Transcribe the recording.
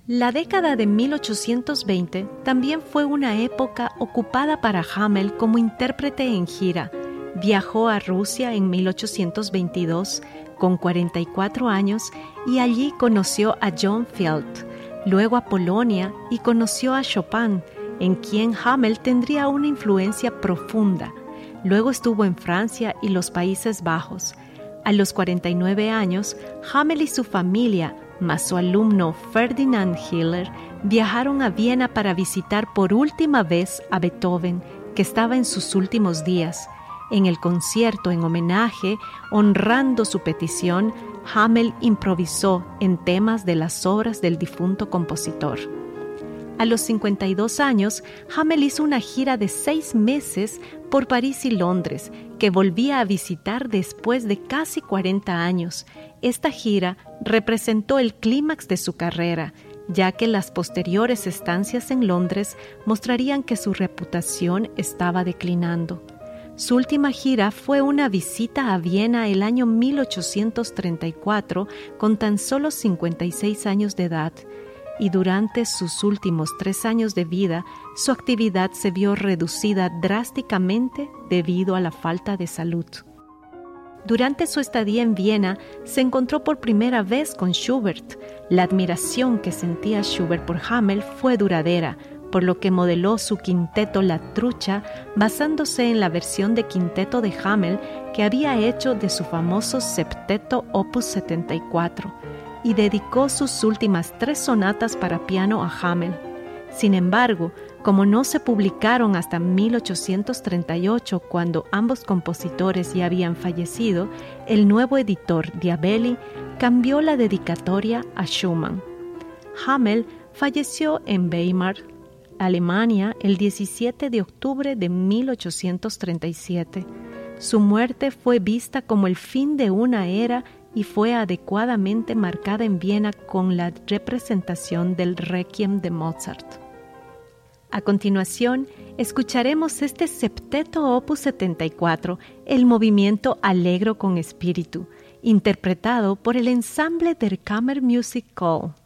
La década de 1820 también fue una época ocupada para Hummel como intérprete en gira. Viajó a Rusia en 1822 con 44 años y allí conoció a John Field, luego a Polonia y conoció a Chopin, en quien Hummel tendría una influencia profunda. Luego estuvo en Francia y los Países Bajos. A los 49 años, Hummel y su familia, más su alumno Ferdinand Hiller, viajaron a Viena para visitar por última vez a Beethoven, que estaba en sus últimos días. En el concierto en homenaje, honrando su petición, Hummel improvisó en temas de las obras del difunto compositor. A los 52 años, Hummel hizo una gira de 6 meses por París y Londres, que volvía a visitar después de casi 40 años. Esta gira representó el clímax de su carrera, ya que las posteriores estancias en Londres mostrarían que su reputación estaba declinando. Su última gira fue una visita a Viena el año 1834 con tan solo 56 años de edad, y durante sus últimos 3 años de vida, su actividad se vio reducida drásticamente debido a la falta de salud. Durante su estadía en Viena, se encontró por primera vez con Schubert. La admiración que sentía Schubert por Hummel fue duradera, por lo que modeló su quinteto La Trucha basándose en la versión de quinteto de Hummel que había hecho de su famoso septeto Opus 74, y dedicó sus últimas 3 sonatas para piano a Hummel. Sin embargo, como no se publicaron hasta 1838, cuando ambos compositores ya habían fallecido, el nuevo editor Diabelli cambió la dedicatoria a Schumann. Hummel falleció en Weimar, Alemania, el 17 de octubre de 1837. Su muerte fue vista como el fin de una era y fue adecuadamente marcada en Viena con la representación del Requiem de Mozart. A continuación, escucharemos este septeto Opus 74, el movimiento Allegro con espíritu, interpretado por el ensamble der Kammermusik Call.